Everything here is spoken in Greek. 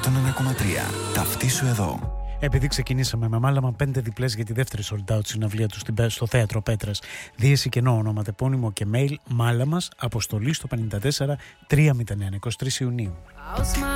101,3. Ταυτίσου εδώ. Επειδή ξεκινήσαμε με Μάλαμα, 5 διπλές για τη δεύτερη sold out συναυλία του στο Θέατρο Πέτρας. Δίεση κενό, ονοματεπώνυμο και mail Μάλαμας, αποστολή στο 54 309 23 Ιουνίου.